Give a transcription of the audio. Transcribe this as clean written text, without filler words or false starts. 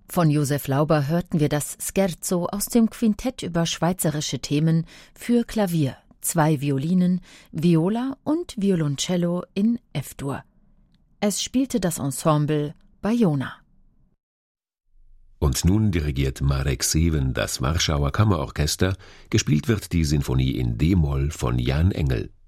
Von Josef Lauber hörten wir das Scherzo aus dem Quintett über schweizerische Themen für Klavier, 2 Violinen, Viola und Violoncello in F-Dur. Es spielte das Ensemble Bayona. Und nun dirigiert Marek Sewen das Warschauer Kammerorchester, gespielt wird die Sinfonie in D-Moll von Jan Engel.